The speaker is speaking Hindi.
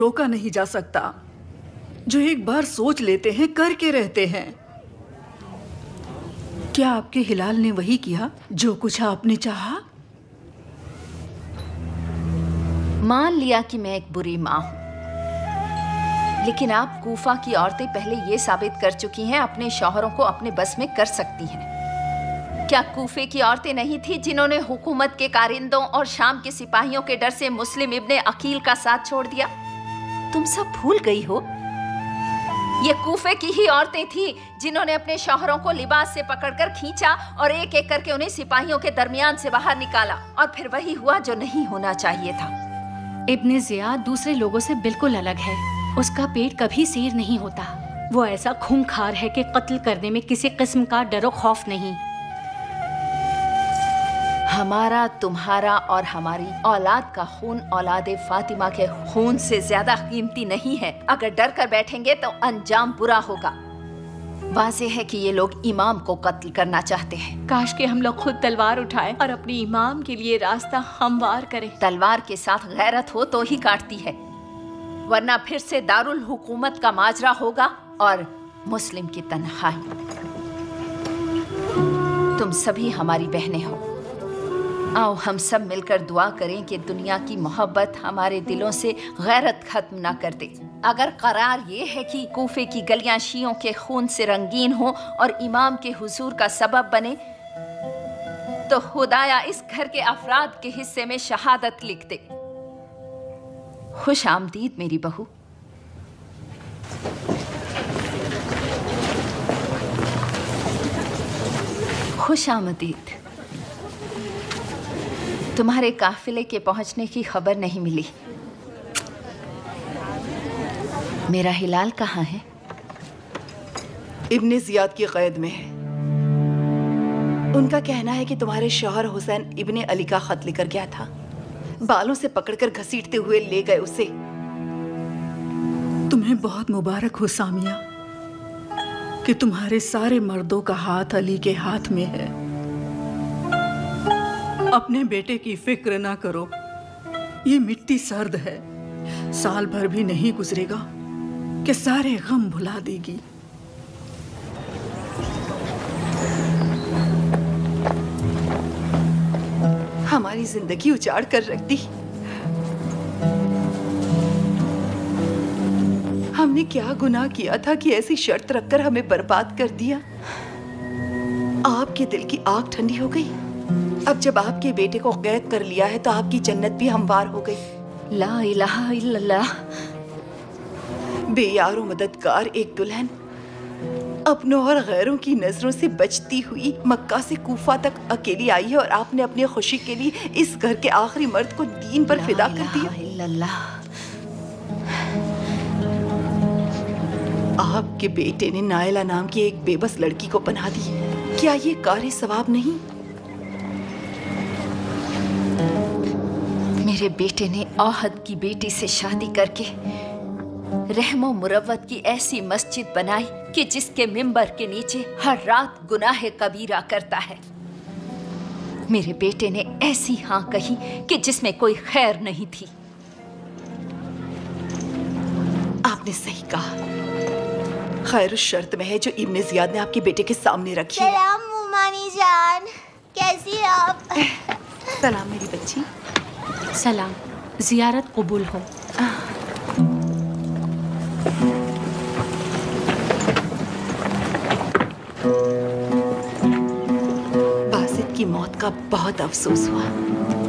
रोका नहीं जा सकता। जो एक बार सोच लेते हैं करके रहते हैं। क्या आपके हिलाल ने वही किया जो कुछ आपने चाहा? मान लिया कि मैं एक बुरी माँ हूं, लेकिन आप कूफा की औरतें पहले ये साबित कर चुकी हैं अपने शौहरों को अपने बस में कर सकती हैं। क्या कूफे की औरतें नहीं थी जिन्होंने हुकूमत के कारिंदों और शाम के सिपाहियों के डर से मुस्लिम इब्ने अकील का साथ छोड़ दिया? तुम सब भूल गई हो? ये कूफे की ही औरतें थी जिन्होंने अपने शौहरों को लिबास से पकड़कर खींचा और एक एक करके उन्हें सिपाहियों के दरमियान से बाहर निकाला, और फिर वही हुआ जो नहीं होना चाहिए था। इब्ने ज़ियाद दूसरे लोगों से बिल्कुल अलग है। उसका पेट कभी सेर नहीं होता। वो ऐसा खूंखार है कि कत्ल करने में किसी किस्म का डर और खौफ नहीं। हमारा, तुम्हारा और हमारी औलाद का खून औलादे फातिमा के खून से ज्यादा कीमती नहीं है। अगर डर कर बैठेंगे तो अंजाम बुरा होगा। वाज़ेह है कि ये लोग इमाम को कत्ल करना चाहते हैं। काश कि हम लोग खुद तलवार उठाएं और अपने इमाम के लिए रास्ता हमवार करें। तलवार के साथ गैरत हो तो ही काटती है, वरना फिर से दारुल हुकूमत का माजरा होगा और मुस्लिम की तन्हाई। तुम सभी हमारी बहनें हो। आओ हम सब मिलकर दुआ करें कि दुनिया की मोहब्बत हमारे दिलों से गैरत खत्म ना कर दे। अगर करार ये है कि कूफे की गलियां शियों के खून से रंगीन हो और इमाम के हुजूर का सबब बने, तो खुदाया इस घर के अफराद के हिस्से में शहादत लिख दे। खुश आमदीद मेरी बहू। खुश आमदीद। तुम्हारे काफिले के पहुंचने की खबर नहीं मिली। मेरा हिलाल कहाँ है? इब्ने ज़ियाद की क़ैद में है। उनका कहना है कि तुम्हारे शौहर हुसैन इब्ने अली का खत लेकर गया था। बालों से पकड़कर घसीटते हुए ले गए उसे। तुम्हें बहुत मुबारक हो सामिया कि तुम्हारे सारे मर्दों का हाथ अली के हाथ में है। अपने बेटे की फिक्र ना करो। ये मिट्टी सर्द है, साल भर भी नहीं गुजरेगा कि सारे गम भुला देगी। हमारी जिंदगी उजाड़ कर रख दी। हमने क्या गुनाह किया था कि ऐसी शर्त रखकर हमें बर्बाद कर दिया? आपके दिल की आग ठंडी हो गई। अब जब आपके बेटे को कैद कर लिया है तो आपकी जन्नत भी हमवार हो गई। ला इलाहा इल्लल्लाह। बेयारो मददगार एक दुल्हन अपनों और गैरों की नजरों से बचती हुई मक्का से कूफा तक अकेली आई है, और आपने अपनी खुशी के लिए इस घर के आखिरी मर्द को दीन पर फिदा कर दिया। आपके बेटे ने नायला नाम की एक बेबस लड़की को पनाह दी। क्या ये कार्य सवाब नहीं? मेरे बेटे ने औहद की बेटी से शादी करके रहमो मुरव्वत की ऐसी मस्जिद बनाई कि जिसके मिंबर के नीचे हर रात गुनाह कबीरा करता है। मेरे बेटे ने ऐसी हाँ कही कि जिसमें कोई खैर नहीं थी। आपने सही कहा। खैर उस शर्त में है जो इब्ने ज़ियाद ने आपके बेटे के सामने रखी है। सलाम मुमानी जान, कैसी हैं आप? सलाम मेरी बच्ची। सलाम। जियारत कबूल हो। बासित की मौत का बहुत अफसोस हुआ।